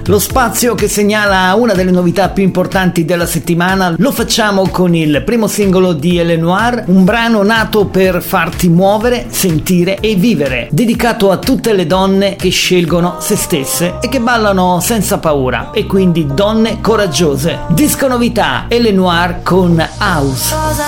Lo spazio che segnala una delle novità più importanti della settimana lo facciamo con il primo singolo di Elenoir, un brano nato per farti muovere, sentire e vivere, dedicato a tutte le donne che scelgono se stesse e che ballano senza paura, e quindi donne coraggiose. Disco novità Elenoir con House. Cosa